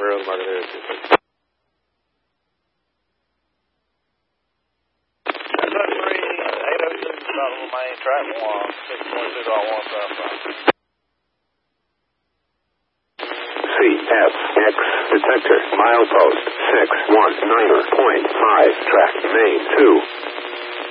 Railroad, Market Area 26. That's 806 about the main track 1, 6.2.1 southbound. CFX detector, milepost 619.5, track main 2.